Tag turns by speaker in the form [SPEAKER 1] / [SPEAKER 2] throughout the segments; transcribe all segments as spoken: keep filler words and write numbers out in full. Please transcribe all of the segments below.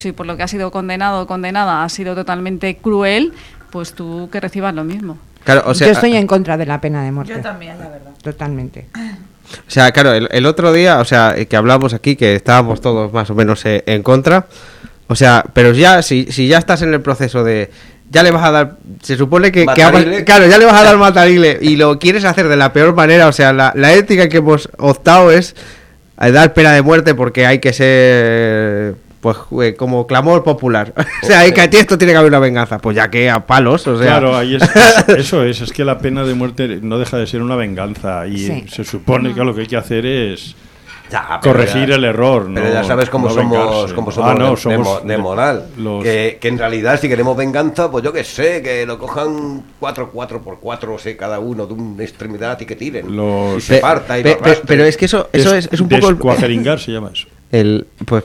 [SPEAKER 1] y por lo que ha sido condenado o condenada ha sido totalmente cruel, pues tú que recibas lo mismo.
[SPEAKER 2] Claro, o sea,
[SPEAKER 3] yo estoy en contra de la pena de muerte.
[SPEAKER 4] Yo también, la verdad.
[SPEAKER 3] Totalmente.
[SPEAKER 2] O sea, claro, el, el otro día, o sea, que hablamos aquí, que estábamos todos más o menos eh, en contra, o sea, pero ya, si, si ya estás en el proceso de, ya le vas a dar, se supone que, que ha, claro, ya le vas a dar matarile y lo quieres hacer de la peor manera, o sea, la, la ética que hemos optado es dar pena de muerte porque hay que ser... Pues eh, como clamor popular. O sea, hay que esto tiene que haber una venganza. Pues ya que a palos, o sea.
[SPEAKER 5] Claro, ahí es, eso es, es que la pena de muerte no deja de ser una venganza. Y sí. se supone que lo que hay que hacer es ya, corregir
[SPEAKER 6] ya,
[SPEAKER 5] el error.
[SPEAKER 6] Pero
[SPEAKER 5] no,
[SPEAKER 6] ya sabes cómo
[SPEAKER 5] no
[SPEAKER 6] somos, cómo somos,
[SPEAKER 5] ah, no,
[SPEAKER 6] de,
[SPEAKER 5] somos
[SPEAKER 6] de, de moral.
[SPEAKER 5] Los...
[SPEAKER 6] Que, que en realidad, si queremos venganza, pues yo que sé, que lo cojan cuatro, cuatro por cuatro, o sea, cada uno de una extremidad y que tiren.
[SPEAKER 5] Los...
[SPEAKER 6] Y se pe, parta y
[SPEAKER 2] pe,
[SPEAKER 6] lo arrastre.
[SPEAKER 2] Pero es que eso, eso es, es un poco.
[SPEAKER 5] Descuajeringar se llama eso.
[SPEAKER 2] El, pues,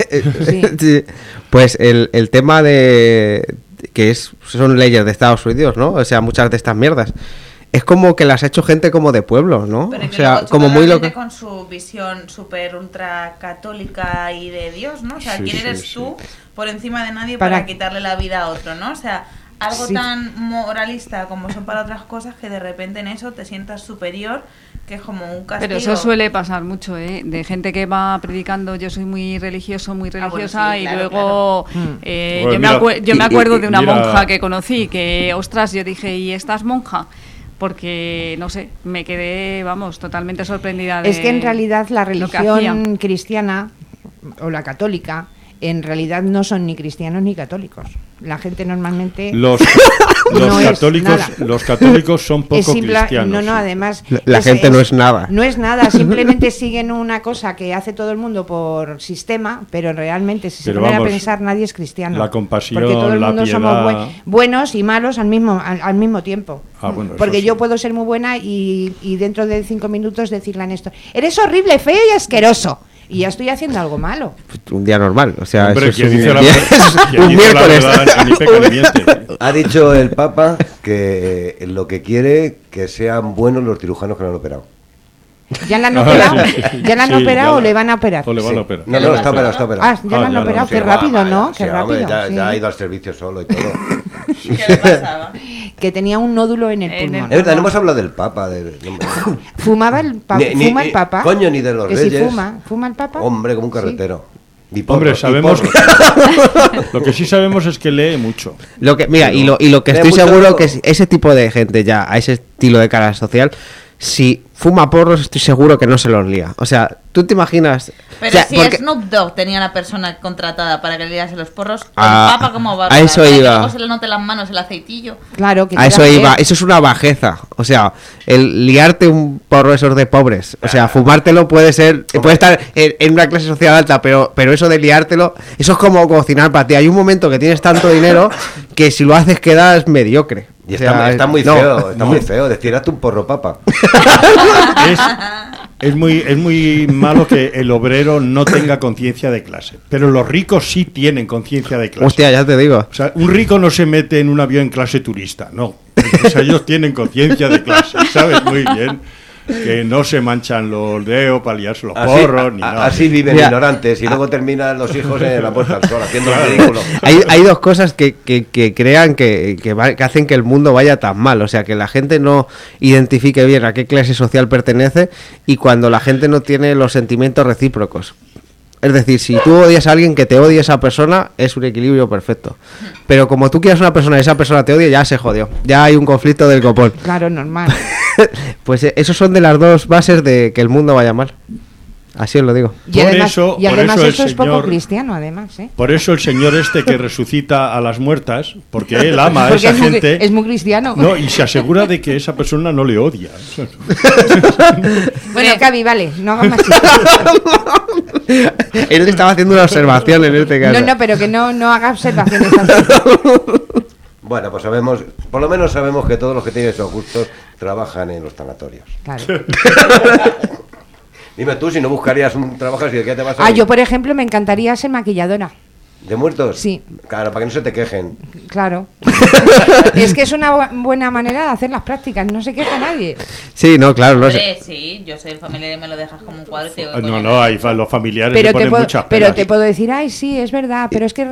[SPEAKER 2] sí. pues el, el tema de que es son leyes de Estados Unidos, ¿no? O sea, muchas de estas mierdas es como que las ha hecho gente como de pueblo, ¿no?
[SPEAKER 4] Pero
[SPEAKER 2] o sea, como muy loca
[SPEAKER 4] con su visión súper ultra católica y de Dios, ¿no? O sea,
[SPEAKER 5] sí,
[SPEAKER 4] ¿quién
[SPEAKER 5] sí,
[SPEAKER 4] eres
[SPEAKER 5] sí.
[SPEAKER 4] tú por encima de nadie
[SPEAKER 3] para...
[SPEAKER 4] para quitarle la vida a otro, ¿no? O sea, algo
[SPEAKER 3] sí.
[SPEAKER 4] tan moralista como son para otras cosas que de repente en eso te sientas superior, que es como un castigo.
[SPEAKER 1] Pero eso suele pasar mucho, ¿eh? De gente que va predicando, yo soy muy religioso, muy religiosa,
[SPEAKER 4] ah, bueno, sí,
[SPEAKER 1] y
[SPEAKER 4] claro,
[SPEAKER 1] luego
[SPEAKER 4] claro.
[SPEAKER 1] Eh,
[SPEAKER 5] bueno,
[SPEAKER 1] yo,
[SPEAKER 5] mira,
[SPEAKER 1] me acu- yo me acuerdo de una
[SPEAKER 5] mira,
[SPEAKER 1] monja que conocí, que, ostras, yo dije, ¿y esta es monja? Porque, no sé, me quedé, vamos, totalmente sorprendida de
[SPEAKER 3] Es que en realidad la religión
[SPEAKER 1] hacía.
[SPEAKER 3] cristiana o la católica en realidad no son ni cristianos ni católicos. La gente normalmente
[SPEAKER 5] los, los
[SPEAKER 3] no
[SPEAKER 5] católicos los católicos son poco
[SPEAKER 3] es simple,
[SPEAKER 5] cristianos.
[SPEAKER 3] no, no,
[SPEAKER 5] sí.
[SPEAKER 3] además
[SPEAKER 2] la, la
[SPEAKER 3] es,
[SPEAKER 2] gente
[SPEAKER 3] es,
[SPEAKER 2] no es nada.
[SPEAKER 3] No es nada, simplemente siguen una cosa que hace todo el mundo por sistema, pero realmente si
[SPEAKER 5] Pero
[SPEAKER 3] se pone
[SPEAKER 5] vamos,
[SPEAKER 3] a pensar nadie es cristiano.
[SPEAKER 5] la compasión,
[SPEAKER 3] porque todo el
[SPEAKER 5] la
[SPEAKER 3] mundo
[SPEAKER 5] piedad...
[SPEAKER 3] somos buen, buenos y malos al mismo al, al mismo tiempo.
[SPEAKER 5] Ah, bueno,
[SPEAKER 3] porque
[SPEAKER 5] sí.
[SPEAKER 3] yo puedo ser muy buena y, y dentro de cinco minutos decirle a Néstor, eres horrible, feo y asqueroso. Y ya estoy haciendo algo malo.
[SPEAKER 2] Un día normal, o sea,
[SPEAKER 5] Hombre,
[SPEAKER 2] eso es un,
[SPEAKER 5] dice la,
[SPEAKER 2] día, un
[SPEAKER 5] dice
[SPEAKER 2] miércoles.
[SPEAKER 5] La verdad, ni peca ni miente.
[SPEAKER 6] Ha dicho el Papa que lo que quiere que sean buenos los cirujanos que lo han operado.
[SPEAKER 3] ¿Ya la han
[SPEAKER 5] Ah,
[SPEAKER 3] operado?
[SPEAKER 5] sí, sí,
[SPEAKER 3] ¿Ya la han
[SPEAKER 5] sí,
[SPEAKER 3] operado
[SPEAKER 5] ya
[SPEAKER 3] o
[SPEAKER 5] la-
[SPEAKER 3] le van a operar?
[SPEAKER 5] O le van
[SPEAKER 6] Sí.
[SPEAKER 5] a operar.
[SPEAKER 6] No, no, está operado, está operado.
[SPEAKER 3] Ah, ya
[SPEAKER 5] Ah,
[SPEAKER 3] la han
[SPEAKER 5] ya,
[SPEAKER 3] operado,
[SPEAKER 5] no,
[SPEAKER 3] qué
[SPEAKER 6] Sí,
[SPEAKER 3] rápido,
[SPEAKER 6] guapa,
[SPEAKER 3] ¿no?
[SPEAKER 6] ya,
[SPEAKER 3] Qué
[SPEAKER 6] sí, hombre,
[SPEAKER 3] rápido.
[SPEAKER 6] ya,
[SPEAKER 3] sí.
[SPEAKER 6] ya ha ido al servicio solo y todo.
[SPEAKER 4] ¿Qué le pasaba?
[SPEAKER 3] Que tenía un nódulo en el
[SPEAKER 1] En el-
[SPEAKER 3] pulmón.
[SPEAKER 6] Es verdad, no hemos hablado del Papa. De, de- no,
[SPEAKER 3] Fumaba el papa,
[SPEAKER 6] Ni- ni-
[SPEAKER 3] fuma el
[SPEAKER 6] ni-
[SPEAKER 3] papa.
[SPEAKER 6] coño, ni de los
[SPEAKER 3] que si
[SPEAKER 6] reyes.
[SPEAKER 3] fuma, fuma el papa.
[SPEAKER 6] hombre, como un
[SPEAKER 3] Sí.
[SPEAKER 6] carretero. Y porro,
[SPEAKER 5] Hombre,
[SPEAKER 6] y
[SPEAKER 5] sabemos
[SPEAKER 6] porro.
[SPEAKER 5] lo que sí sabemos es que lee mucho.
[SPEAKER 2] Lo que, mira, y lo, y lo que
[SPEAKER 6] Lee
[SPEAKER 2] estoy
[SPEAKER 6] mucho-
[SPEAKER 2] seguro que es ese tipo de gente ya, a ese estilo de cara social, si fuma porros, estoy seguro que no se los lía. O sea, ¿tú te imaginas?
[SPEAKER 4] Pero
[SPEAKER 2] O sea,
[SPEAKER 4] si
[SPEAKER 2] porque-
[SPEAKER 4] Snoop Dogg tenía una persona contratada para que le liase los porros, ¿el
[SPEAKER 2] Ah,
[SPEAKER 4] Papa cómo va
[SPEAKER 2] a eso
[SPEAKER 4] para que
[SPEAKER 2] iba.
[SPEAKER 4] luego se le note las manos el aceitillo?
[SPEAKER 3] Claro, que
[SPEAKER 2] A eso
[SPEAKER 3] quiera
[SPEAKER 2] iba,
[SPEAKER 3] hacer.
[SPEAKER 2] eso es una bajeza. O sea, el liarte un porro esos de pobres. O sea, fumártelo puede ser, puede estar en, en una clase social alta, pero, pero eso de liártelo, eso es como cocinar para ti. Hay un momento que tienes tanto dinero que si lo haces quedas mediocre.
[SPEAKER 6] Y
[SPEAKER 2] O
[SPEAKER 6] está,
[SPEAKER 2] sea,
[SPEAKER 6] está muy
[SPEAKER 2] no.
[SPEAKER 6] feo, está
[SPEAKER 5] no.
[SPEAKER 6] muy feo. Decir, hazte un porro, Papa.
[SPEAKER 5] Es, es muy es muy malo que el obrero no tenga conciencia de clase, pero los ricos sí tienen conciencia de clase.
[SPEAKER 2] Hostia, ya te digo.
[SPEAKER 5] O sea, un rico no se mete en un avión en clase turista, no. O sea, ellos tienen conciencia de clase, ¿sabes? Muy bien. Que no se manchan los dedos para liarse los
[SPEAKER 6] Así,
[SPEAKER 5] porros, ni
[SPEAKER 6] a-
[SPEAKER 5] nada.
[SPEAKER 6] así viven
[SPEAKER 2] Mira,
[SPEAKER 6] ignorantes y luego terminan los hijos en la puerta al sol haciendo el ridículo.
[SPEAKER 2] Hay, hay dos cosas que, que, que crean que, que, va- que hacen que el mundo vaya tan mal. O sea, que la gente no identifique bien a qué clase social pertenece y cuando la gente no tiene los sentimientos recíprocos. Es decir, si tú odias a alguien, que te odie esa persona, es un equilibrio perfecto. Pero como tú quieras una persona y esa persona te odia, ya se jodió. Ya hay un conflicto del copón.
[SPEAKER 3] Claro, normal.
[SPEAKER 2] Pues eh, esos son de las dos bases de que el mundo vaya mal. Así os lo digo.
[SPEAKER 3] Y
[SPEAKER 5] Por
[SPEAKER 3] además,
[SPEAKER 5] eso-
[SPEAKER 3] y
[SPEAKER 5] por
[SPEAKER 3] además
[SPEAKER 5] eso el
[SPEAKER 3] eso es poco
[SPEAKER 5] señor-
[SPEAKER 3] cristiano, además, ¿eh?
[SPEAKER 5] Por eso el señor este que resucita a las muertas, porque él ama a
[SPEAKER 3] Porque
[SPEAKER 5] esa
[SPEAKER 3] es muy,
[SPEAKER 5] gente,
[SPEAKER 3] es muy cristiano.
[SPEAKER 5] no, y se asegura de que esa persona no le odia.
[SPEAKER 3] Bueno, Cavi, vale, no hagas más chistes.
[SPEAKER 2] Él estaba haciendo una observación en este caso.
[SPEAKER 3] No, no, pero que no, no haga observaciones así.
[SPEAKER 6] Bueno, pues sabemos, por lo menos sabemos que todos los que tienen esos gustos trabajan en los tanatorios.
[SPEAKER 3] Claro.
[SPEAKER 6] Dime tú, si no buscarías un trabajo, ¿de qué te vas a
[SPEAKER 3] Ah,
[SPEAKER 6] ir?
[SPEAKER 3] yo, por ejemplo, me encantaría ser maquilladora.
[SPEAKER 6] ¿De muertos?
[SPEAKER 3] Sí.
[SPEAKER 6] Claro, para que no se te quejen.
[SPEAKER 3] Claro. Es que es una bu- buena manera de hacer las prácticas, no se queja nadie.
[SPEAKER 2] Sí, no, claro, no sé.
[SPEAKER 4] Hombre, sí, yo soy el familiar y me lo dejas como un cuadro y te digo,
[SPEAKER 5] No,
[SPEAKER 4] coño,
[SPEAKER 5] no, hay fa- los familiares
[SPEAKER 3] Pero
[SPEAKER 5] le
[SPEAKER 3] te,
[SPEAKER 5] ponen
[SPEAKER 3] puedo,
[SPEAKER 5] muchas
[SPEAKER 3] pero
[SPEAKER 5] pegas.
[SPEAKER 3] te puedo decir, ay, sí, es verdad, pero es que